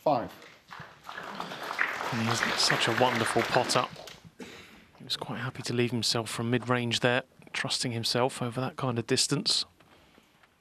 5. And he's such a wonderful potter. He was quite happy to leave himself from mid-range there, trusting himself over that kind of distance.